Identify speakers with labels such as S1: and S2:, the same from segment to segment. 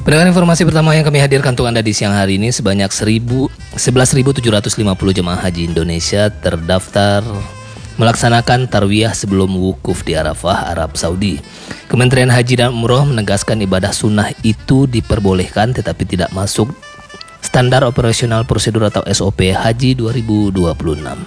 S1: Pendengar, informasi pertama yang kami hadirkan untuk Anda di siang hari ini, sebanyak 11.750 jemaah haji Indonesia terdaftar melaksanakan tarwiyah sebelum wukuf di Arafah, Arab Saudi. Kementerian Haji dan Umroh menegaskan ibadah sunnah itu diperbolehkan tetapi tidak masuk standar operasional prosedur atau SOP Haji 2026.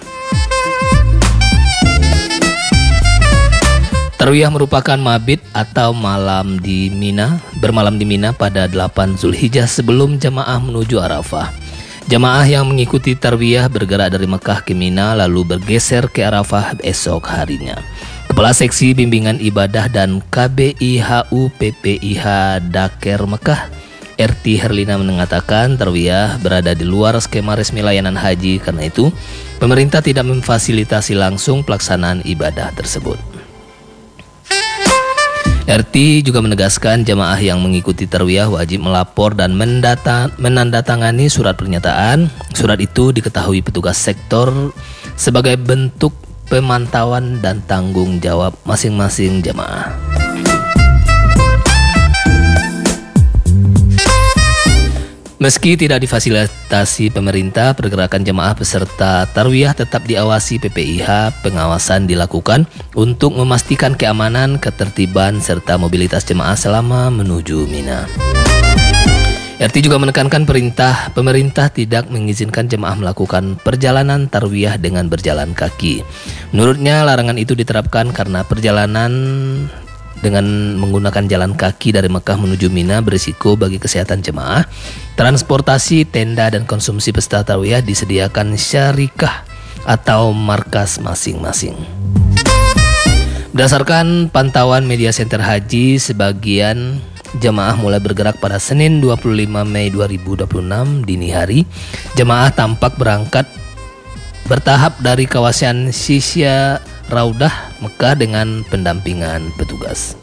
S1: Tarwiyah merupakan mabit atau bermalam di Mina pada 8 Zulhijjah sebelum jamaah menuju Arafah. Jamaah yang mengikuti tarwiyah bergerak dari Mekah ke Mina lalu bergeser ke Arafah esok harinya. Kepala Seksi Bimbingan Ibadah dan KBIHU PPIH Daker Mekah, RT Herlina, mengatakan tarwiyah berada di luar skema resmi layanan haji, karena itu pemerintah tidak memfasilitasi langsung pelaksanaan ibadah tersebut. RT juga menegaskan jamaah yang mengikuti tarwiyah wajib melapor dan menandatangani surat pernyataan. Surat itu diketahui petugas sektor sebagai bentuk pemantauan dan tanggung jawab masing-masing jamaah. Meski tidak difasilitasi pemerintah, pergerakan jemaah peserta tarwiyah tetap diawasi PPIH. Pengawasan dilakukan untuk memastikan keamanan, ketertiban, serta mobilitas jemaah selama menuju Mina. RT juga menekankan pemerintah tidak mengizinkan jemaah melakukan perjalanan tarwiyah dengan berjalan kaki. Menurutnya, larangan itu diterapkan karena perjalanan dengan menggunakan jalan kaki dari Mekah menuju Mina berisiko bagi kesehatan jemaah. Transportasi, tenda, dan konsumsi peserta tarwiyah disediakan syarikah atau markas masing-masing. Berdasarkan pantauan media center haji, sebagian jemaah mulai bergerak pada Senin 25 Mei 2026 dini hari. Jemaah tampak berangkat bertahap dari kawasan Sisya Raudah Mekah dengan pendampingan petugas.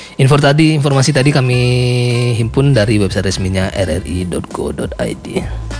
S1: Informasi tadi kami himpun dari website resminya rri.go.id.